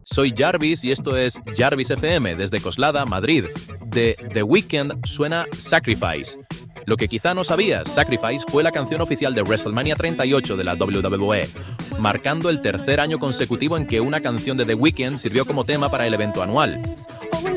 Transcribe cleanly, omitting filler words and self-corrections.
soy Jarvis y esto es Jarvis FM desde Coslada, Madrid. De The Weeknd suena Sacrifice. Lo que quizá no sabías, Sacrifice fue la canción oficial de WrestleMania 38 de la WWE, marcando el tercer año consecutivo en que una canción de The Weeknd sirvió como tema para el evento anual.